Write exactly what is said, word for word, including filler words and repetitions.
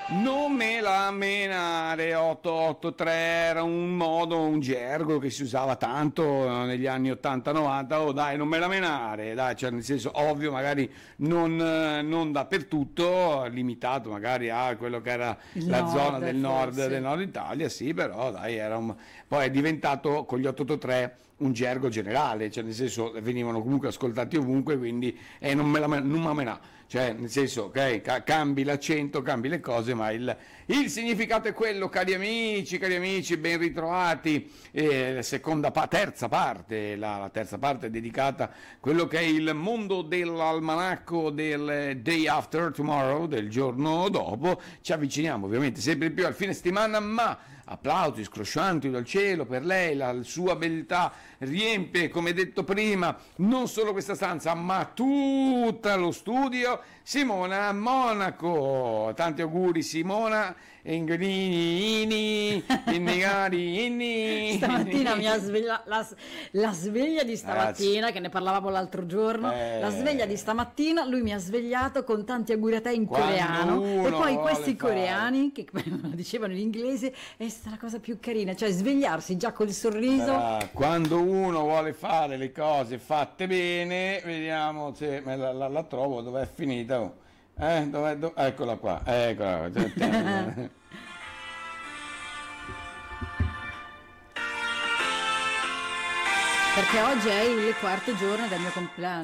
Non me la menare, otto otto tre era un modo, un gergo che si usava tanto eh, negli anni ottanta novanta. Oh dai, non me la menare, dai, cioè nel senso ovvio, magari non, eh, non dappertutto, limitato magari a quello che era Il la zona nord, del nord, del forse. nord Italia, sì, però dai, era un... poi è diventato con gli otto otto tre un gergo generale, cioè nel senso venivano comunque ascoltati ovunque, quindi eh, non me la men- non me la menà. Cioè, nel senso, ok, ca- cambi l'accento, cambi le cose, ma il, il significato è quello, cari amici, cari amici, ben ritrovati. Eh, seconda pa- terza parte, la, la terza parte è dedicata a quello che è il mondo dell'almanacco del day after tomorrow, del giorno dopo. Ci avviciniamo ovviamente sempre più al fine settimana, ma applausi scroscianti dal cielo per lei, la sua beltà riempie, come detto prima, non solo questa stanza, ma tutto lo studio. Simona Monaco, tanti auguri Simona, Ingrini, Innigari, Stamattina mi ha Inni. sveglia la, la sveglia di Ragazzi, stamattina, che ne parlavamo l'altro giorno, la sveglia di eh, stamattina, lui mi ha svegliato con tanti auguri a te in quando coreano e uno poi vuole questi fare... coreani che lo dicevano in inglese è stata la cosa più carina, cioè svegliarsi già col sorriso. Bra- Quando uno vuole fare le cose fatte bene, vediamo se me la, la- la trovo, dov'è finita. Oh. Eh, dov'è, do- eccola qua, eccola qua. Perché oggi è il quarto giorno del mio compleanno.